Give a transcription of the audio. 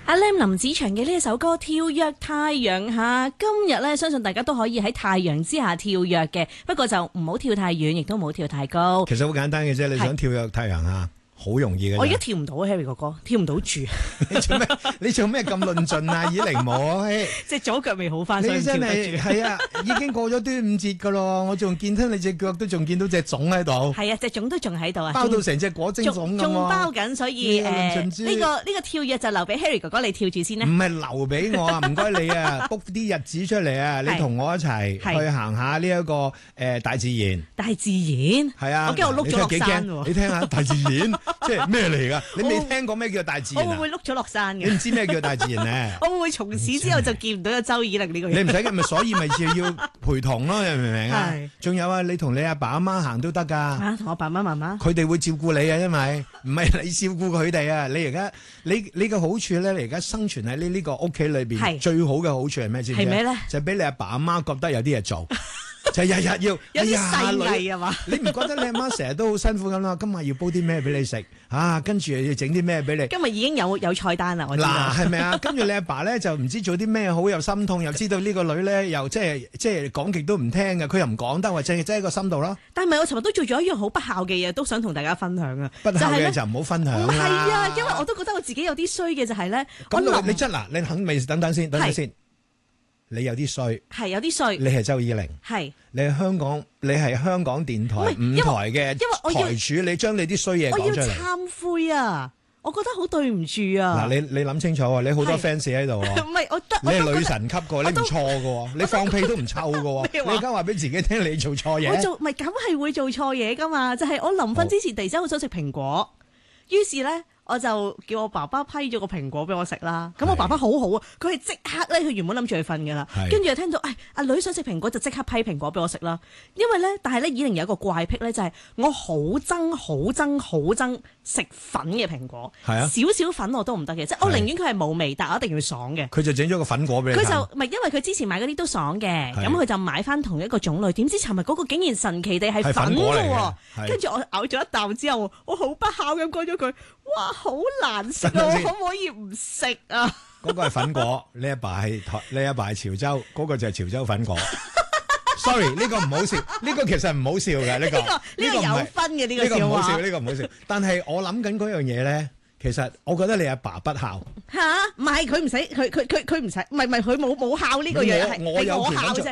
阿 Lam 林子祥嘅呢一首歌《跳躍太陽下》，今日咧相信大家都可以喺太陽之下跳躍嘅，不過就唔好跳太遠，亦都唔好跳太高。 其實好簡單嘅啫，你想跳躍太陽下，好容易嘅。 我而家跳唔到 Harry 哥哥，跳唔到住。 你做咩咁論盡啊？以靈母， 隻左腳未好翻， 你真係係啊！已經過咗端午節噶咯，我仲見到你隻腳都仲見到隻粽喺度。係啊，隻粽都仲喺度啊， 包到成隻果蒸粽咁。 仲包緊，所以呢個跳躍就留俾 Harry 哥哥你跳住先啦。 唔係留俾我啊，唔該你啊 ，book 啲日子出嚟啊，你同我一齊去行下呢一個大自然。 大自然係啊，我驚我碌咗落山喎。 你聽下大自然即係咩嚟噶？你未聽過咩叫大自然？ 我會唔會碌咗落山嘅？ 你唔知咩叫大自然咧？ 我會唔會從此之後就見唔到有周以玲呢個人？ 你唔使嘅，咪所以咪要陪同咯，你明唔明啊？仲有啊，你同你阿爸阿媽行都得噶。 同我爸爸媽媽， 佢哋會照顧你啊，因為唔係你照顧佢哋啊。你而家你嘅好處咧，你而家生存喺呢個屋企裏邊，最好嘅好處係咩？知唔知？係咩咧？就俾你阿爸阿媽覺得有啲嘢做。就日日要有啲細藝啊嘛！ 你唔覺得你阿媽成日都好辛苦咁啦？今日要煲啲咩俾你食啊？跟住要整啲咩俾你？ 今日已經有菜單啦，我知道。 嗱，係咪啊？跟住你阿爸咧就唔知做啲咩好，又心痛，又知道呢個女咧又即係講極都唔聽嘅，佢又唔講得，或者喺個心度咯。 但係我尋日都做咗一樣好不孝嘅嘢，都想同大家分享啊！ 不孝嘅就唔好分享啦。 唔係啊，因為我都覺得我自己有啲衰嘅就係咧。 咁你你肯未？等等先。你有啲衰， 係有啲衰。 你係周以玲， 係你係香港電台5台嘅台主，你將你啲衰嘢講出嚟。 我要懺悔啊！我覺得好對唔住啊！ 嗱，你諗清楚喎，你好多 fans 喺度喎。 唔係我得， 你係女神級嘅，你唔錯嘅，你放屁都唔臭嘅。你而家話俾自己聽，你做錯嘢。 唔係，咁係會做錯嘢噶嘛？就係我臨瞓之前突然之間好想食蘋果，於是咧。我就叫我爸爸批咗個蘋果俾我食啦，咁我爸爸好好啊，佢係即刻咧，佢原本諗住去瞓噶啦，跟住又聽到，阿女想食蘋果就即刻批蘋果俾我食啦。因為咧，但係咧，以玲有一個怪癖咧，就係我好憎食粉嘅蘋果，少少粉我都唔得嘅，即係我寧願佢係冇味，但係我一定要爽嘅。 佢就整咗個粉果俾你。佢就唔係因為佢之前買嗰啲都爽嘅，咁佢就買翻同一個種類，點知尋日嗰個竟然神奇地係粉嘅喎，跟住我咬咗一啖之後，我好不孝咁講咗句，哇！好難食啊！我可唔可以唔食啊？ 嗰個係粉果，你阿爸係潮州，嗰個就係潮州粉果。Sorry， 呢個唔好笑，呢個其實唔好笑嘅呢個。呢個有分嘅呢個笑話。 呢個唔好笑，呢個唔好笑。但係我諗緊嗰樣嘢咧，其實我覺得你阿爸不孝。 嚇，唔係佢唔使，佢唔使，唔係佢冇孝呢個樣，係我孝啫。